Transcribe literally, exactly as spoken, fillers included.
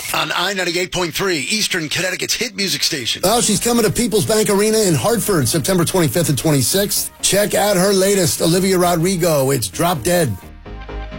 On I ninety-eight point three, Eastern Connecticut's hit music station. Well, she's coming to People's Bank Arena in Hartford, September twenty-fifth and twenty-sixth. Check out her latest, Olivia Rodrigo. It's Drop Dead.